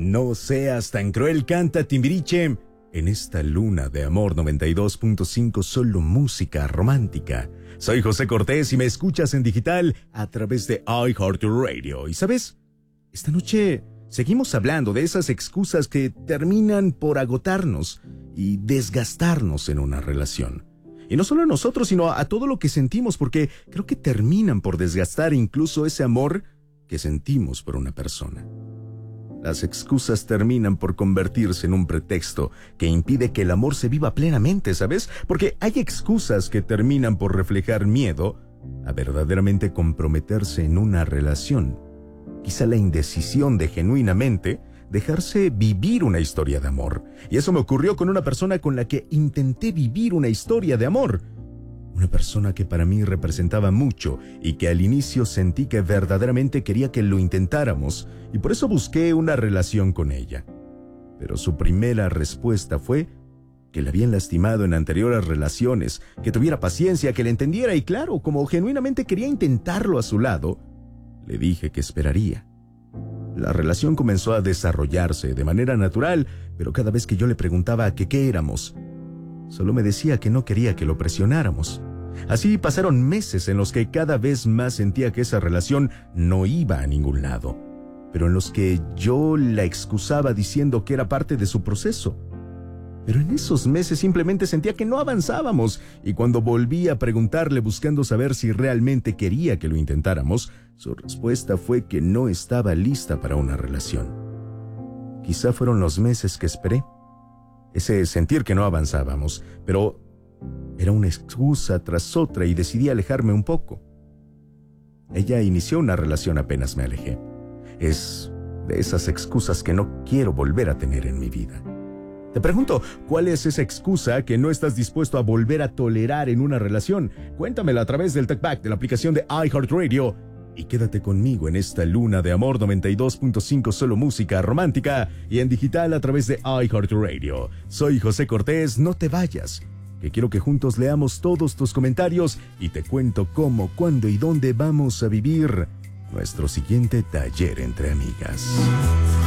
No seas tan cruel, canta Timbiriche. En esta luna de amor 92.5, solo música romántica. Soy José Cortés y me escuchas en digital a través de iHeartRadio. ¿Y sabes? Esta noche seguimos hablando de esas excusas que terminan por agotarnos y desgastarnos en una relación. Y no solo a nosotros, sino a todo lo que sentimos, porque creo que terminan por desgastar incluso ese amor que sentimos por una persona. Las excusas terminan por convertirse en un pretexto que impide que el amor se viva plenamente, ¿sabes? Porque hay excusas que terminan por reflejar miedo a verdaderamente comprometerse en una relación. Quizá la indecisión de genuinamente dejarse vivir una historia de amor. Y eso me ocurrió con una persona con la que intenté vivir una historia de amor. Una persona que para mí representaba mucho y que al inicio sentí que verdaderamente quería que lo intentáramos y por eso busqué una relación con ella. Pero su primera respuesta fue que la habían lastimado en anteriores relaciones, que tuviera paciencia, que le entendiera y claro, como genuinamente quería intentarlo a su lado, le dije que esperaría. La relación comenzó a desarrollarse de manera natural, pero cada vez que yo le preguntaba que qué éramos, solo me decía que no quería que lo presionáramos. Así pasaron meses en los que cada vez más sentía que esa relación no iba a ningún lado, pero en los que yo la excusaba diciendo que era parte de su proceso. Pero en esos meses simplemente sentía que no avanzábamos, y cuando volví a preguntarle buscando saber si realmente quería que lo intentáramos, su respuesta fue que no estaba lista para una relación. Quizá fueron los meses que esperé. Ese sentir que no avanzábamos, pero era una excusa tras otra y decidí alejarme un poco. Ella inició una relación apenas me alejé. Es de esas excusas que no quiero volver a tener en mi vida. Te pregunto, ¿cuál es esa excusa que no estás dispuesto a volver a tolerar en una relación? Cuéntamela a través del TalkBack de la aplicación de iHeartRadio. Y quédate conmigo en esta luna de amor 92.5, solo música romántica y en digital a través de iHeartRadio. Soy José Cortés, no te vayas, que quiero que juntos leamos todos tus comentarios y te cuento cómo, cuándo y dónde vamos a vivir nuestro siguiente taller entre amigas.